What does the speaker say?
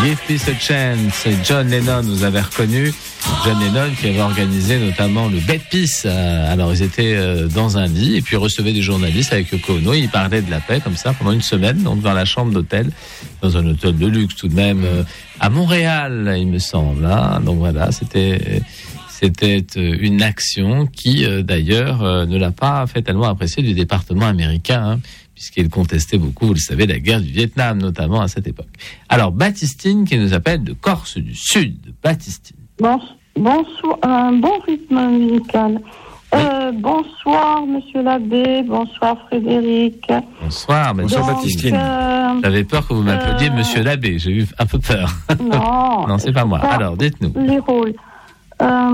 Give Peace a Chance. John Lennon, vous avez reconnu. John Lennon qui avait organisé notamment le Bed Peace. Alors ils étaient dans un lit et puis ils recevaient des journalistes avec Yoko Ono. Ils parlaient de la paix comme ça pendant une semaine, donc dans la chambre d'hôtel, dans un hôtel de luxe tout de même, à Montréal, il me semble. Hein. Donc voilà, c'était une action qui d'ailleurs ne l'a pas fait tellement apprécier du département américain. Hein, puisqu'il contestait beaucoup, vous le savez, la guerre du Vietnam, notamment à cette époque. Alors, Baptistine, qui nous appelle de Corse du Sud. Baptistine. Bonsoir, bon rythme musical. Bonsoir, monsieur l'abbé. Bonsoir, Frédéric. Bonsoir, Baptistine. J'avais peur que vous m'appeliez monsieur l'abbé. J'ai eu un peu peur. Non. Non, c'est pas moi. Alors, dites-nous. Les rôles.